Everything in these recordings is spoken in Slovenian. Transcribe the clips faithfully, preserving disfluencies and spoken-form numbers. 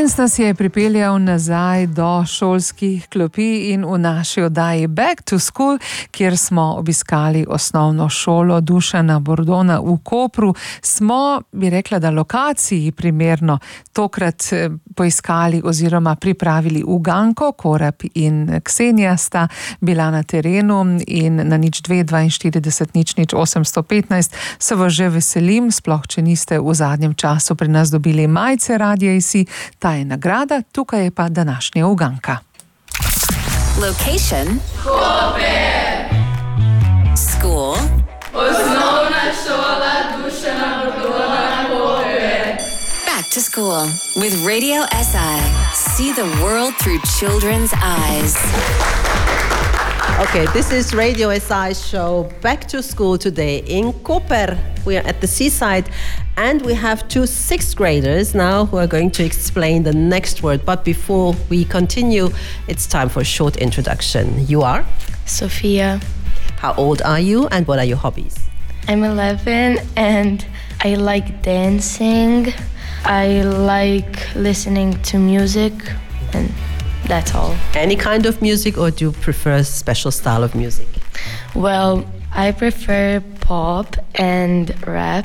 Dance nas je pripeljal nazaj do šolskih klopi in v naši oddaji Back to School, kjer smo obiskali osnovno šolo Dušana Bordona v Kopru, smo, bi rekla, da lokaciji primerno tokrat poiskali oziroma pripravili uganko. Korab in Ksenija sta bila na terenu in na nič dve dvainštirideset nič nič osemsto petnajst se vas že veselim, sploh če niste v zadnjem času pri nas dobili majice Radia A C. Ta je nagrada, tukaj je pa današnja uganka. Location Koper. School Osnovna šola Dušana Bordona Koper. Back to school with Radio S I. See the world through children's eyes. Okay, this is Radio S I show Back to School today in Koper. We are at the seaside and we have two sixth graders now who are going to explain the next word. But before we continue, it's time for a short introduction. You are? Sophia. How old are you and what are your hobbies? I'm eleven and I like dancing. I like listening to music and that's all. Any kind of music or do you prefer a special style of music? Well, I prefer pop and rap.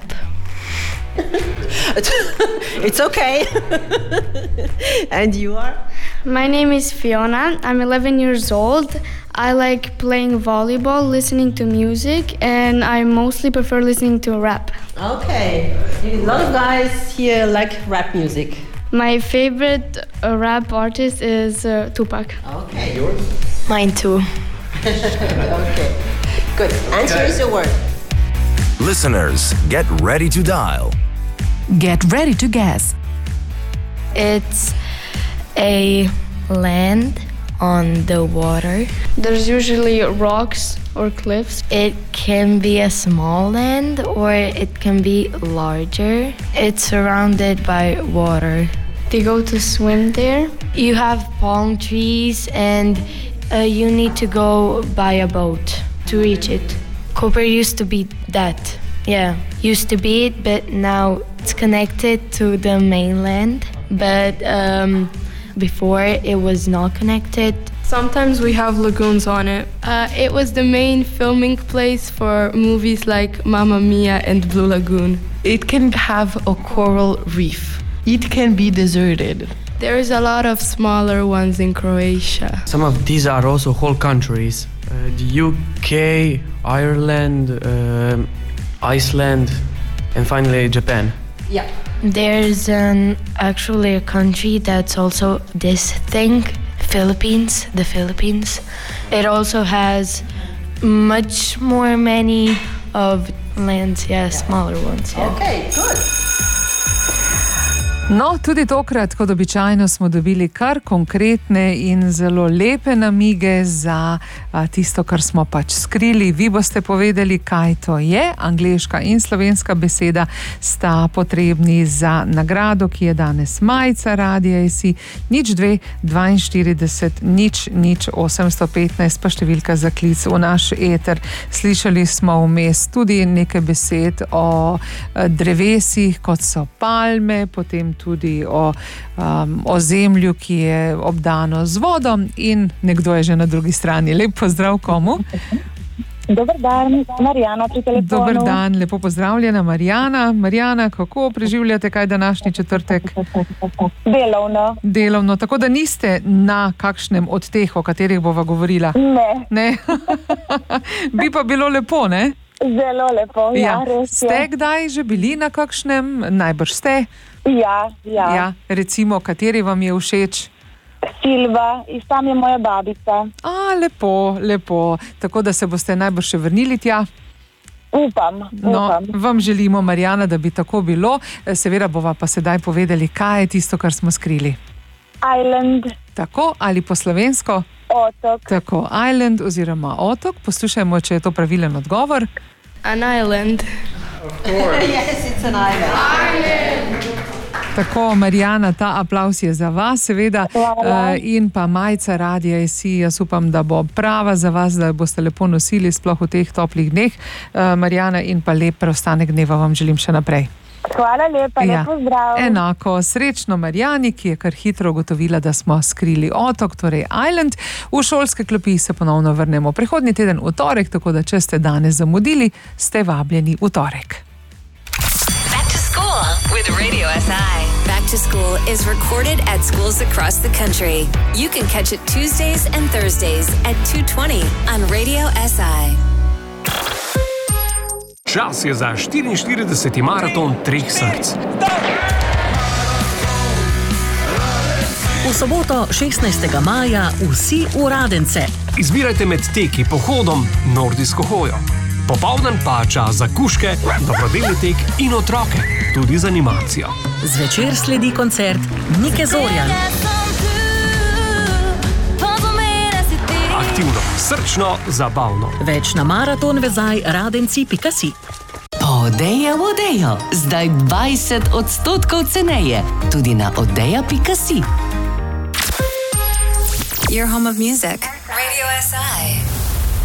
It's okay. And you are? My name is Fiona. I'm eleven years old. I like playing volleyball, listening to music, and I mostly prefer listening to rap. Okay. A lot of guys here like rap music. My favorite uh, rap artist is uh, Tupac. Okay. Yours? Mine too. Okay. Good. And okay. Here's your word. Listeners, get ready to dial. Get ready to guess. It's a land on the water. There's usually rocks or cliffs. It can be a small land or it can be larger. It's surrounded by water. They go to swim there. You have palm trees and uh, you need to go by a boat to reach it. Koper used to be that. Yeah, used to be it, but now it's connected to the mainland. But um, before it was not connected. Sometimes we have lagoons on it. Uh, it was the main filming place for movies like Mamma Mia and Blue Lagoon. It can have a coral reef. It can be deserted. There is a lot of smaller ones in Croatia. Some of these are also whole countries. Uh, the U K, Ireland, uh, Iceland, and finally Japan. Yeah. There's an actually a country that's also this thing, Philippines, the Philippines. It also has much more many of lands, yeah, smaller ones. Yeah. Okay, good. No, tudi tokrat, kot običajno, smo dobili kar konkretne in zelo lepe namige za a, tisto, kar smo pač skrili. Vi boste povedali, kaj to je. Angleška in slovenska beseda sta potrebni za nagrado, ki je danes majica Radia A C. nič dve dvainštirideset nič nič osemsto petnajst pa številka za klic v naš eter. Slišali smo vmes tudi nekaj besed o drevesih, kot so palme, potem tudi o, um, o zemlju, ki je obdano z vodom in nekdo je že na drugi strani. Lep pozdrav komu? Dober dan, Marijana pri telefonu. Dober dan, lepo pozdravljena Marijana. Marijana, kako preživljate kaj današnji četrtek? Delovno. Delovno, tako da niste na kakšnem od teh, o katerih bova govorila? Ne. Ne? Bi pa bilo lepo, ne? Zelo lepo, ja, ja res je. Ste kdaj že bili na kakšnem? Najbrž ste? Ja, ja. Ja, recimo, kateri vam je všeč? Silva, in tam je moja babica. A, lepo, lepo. Tako da se boste najbrž še vrnili tja? Upam, no, upam. Vam želimo, Marijana, da bi tako bilo. Seveda bova pa sedaj povedali, kaj je tisto, kar smo skrili. Island. Tako, ali po slovensko? Otok. Tako, island oziroma otok. Poslušajmo, če je to pravilen odgovor. An island. Yes, it's an island. Island. Tako, Marijana, ta aplavz je za vas, seveda, uh, in pa majica Radia A C. Jaz upam, da bo prava za vas, da boste lepo nosili, sploh v teh toplih dneh. Uh, Marijana, in pa lep preostanek dneva vam želim še naprej. Hvala lepa, Ja, lep pozdrav. enako srečno Marjani, ki je kar hitro ugotovila, da smo skrili otok, torej Island. V šolske klopi se ponovno vrnemo prihodnji teden v torek, tako da če ste danes zamudili, ste vabljeni v torek. Back to school with Radio S I. Back to School is recorded at schools across the country. You can catch it Tuesdays and Thursdays at two twenty on Radio S I. Čas je za štiriinštirideseti maraton treh src. V soboto šestnajstega maja vsi v Radence. Izbirajte med teki, pohodom, nordijsko hojo. Popoldan pa čas za kužke, dobrodelni tek in otroke, tudi z animacijo. Zvečer sledi koncert Nike Zorjan. Aktivno, srčno, zabavno. Več na maraton vezaj radenci pika si. Odeja v Odejo, zdaj dvajset odstotkov ceneje, tudi na odeja pika si. Your home of music. Radio S I.